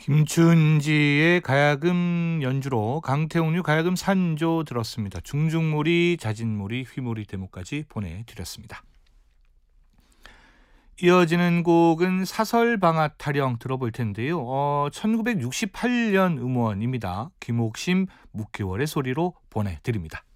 김춘지의 가야금 연주로 강태웅의 가야금 산조 들었습니다. 중중무리, 자진무리, 휘무리 대목까지 보내드렸습니다. 이어지는 곡은 사설방아 타령 들어볼 텐데요. 1968년 음원입니다. 김옥심 6개월의 소리로 보내드립니다.